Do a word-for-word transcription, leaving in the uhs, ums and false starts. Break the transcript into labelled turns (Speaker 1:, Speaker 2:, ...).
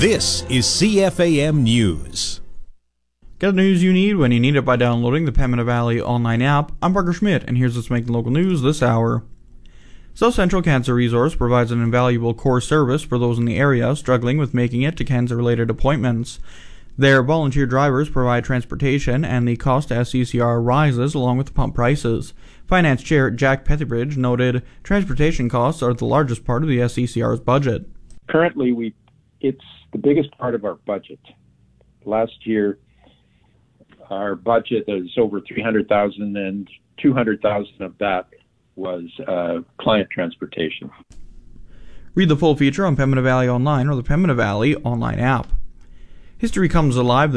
Speaker 1: This is C F A M News.
Speaker 2: Get the news you need when you need it by downloading the Pembina Valley online app. I'm Parker Schmidt, and here's what's making local news this hour. South Central Cancer Resource provides an invaluable core service for those in the area struggling with making it to cancer-related appointments. Their volunteer drivers provide transportation, and the cost to S C C R rises along with the pump prices. Finance Chair Jack Pethybridge noted transportation costs are the largest part of the S C C R's budget.
Speaker 3: Currently, we it's the biggest part of our budget. Last year, our budget is over three hundred thousand dollars, and two hundred thousand dollars of that was uh, client transportation.
Speaker 2: Read the full feature on Pembina Valley Online or the Pembina Valley online app. History comes alive